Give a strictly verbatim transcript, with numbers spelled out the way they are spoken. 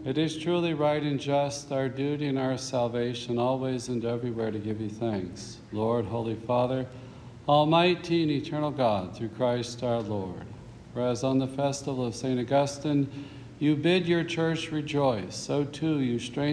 It is truly right and just, our duty and our salvation, always and everywhere to give you thanks. Lord, Holy Father, Almighty and eternal God, through Christ our Lord. For as on the festival of Saint Augustine, you bid your church rejoice, so too you strengthen